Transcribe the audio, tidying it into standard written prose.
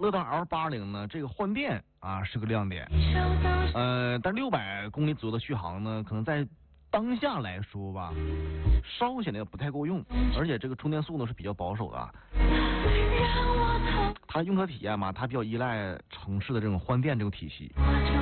乐当 L80呢，这个换电啊是个亮点，但600公里左右的续航呢，可能在当下来说吧，稍显得不太够用，而且这个充电速度是比较保守的啊。它用车体验嘛，它比较依赖城市的这种换电这种体系，